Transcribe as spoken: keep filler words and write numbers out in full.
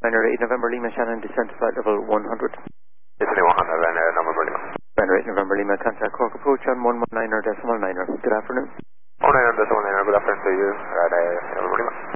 Runway eight November Lima, Shannon, descent to flight level one hundred. Italy one hundred, Runway November Lima. Runway eight November Lima, contact Cork approach on one one niner decimal niner. Good afternoon. one one niner decimal niner, good afternoon to you, Runway November Lima.